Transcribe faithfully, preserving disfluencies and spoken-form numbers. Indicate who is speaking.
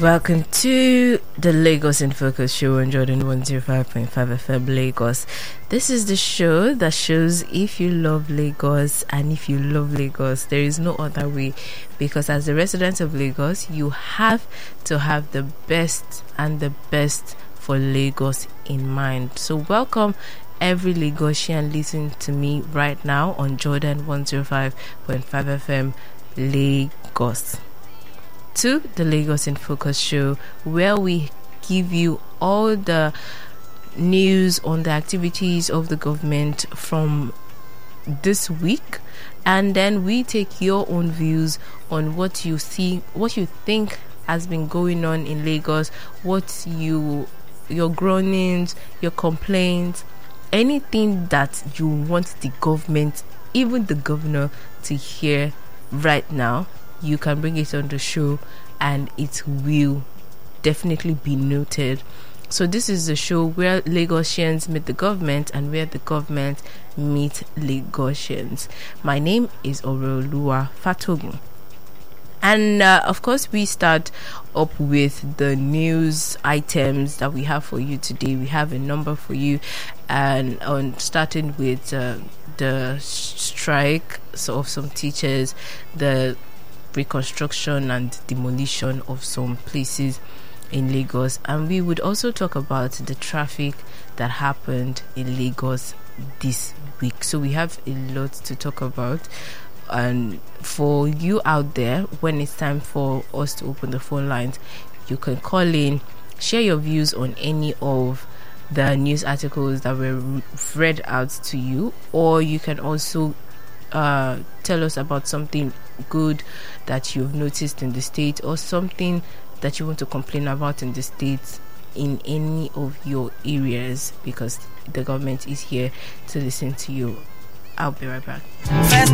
Speaker 1: Welcome to the Lagos in Focus show on Jordan one oh five point five F M Lagos. This is the show that shows if you love Lagos, and if you love Lagos, there is no other way, because as a resident of Lagos, you have to have the best and the best for Lagos in mind. So welcome every Lagosian listening to me right now on Jordan one oh five point five F M Lagos, to the Lagos in Focus show, where we give you all the news on the activities of the government from this week, and then we take your own views on what you see, what you think has been going on in Lagos, what you, your groanings, your complaints, anything that you want the government, even the governor, to hear right now. You can bring it on the show and it will definitely be noted. So this is the show where Lagosians meet the government and where the government meet Lagosians. My name is Oreoluwa Fatogun. And uh, of course, we start up with the news items that we have for you today. We have a number for you, and on starting with uh, the strike of some teachers, the reconstruction and demolition of some places in Lagos, and we would also talk about the traffic that happened in Lagos this week. So we have a lot to talk about. And for you out there, when it's time for us to open the phone lines, you can call in, share your views on any of the news articles that were read out to you, or you can also uh, tell us about something good that you've noticed in the state, or something that you want to complain about in the state in any of your areas, because the government is here to listen to you. I'll be right back. First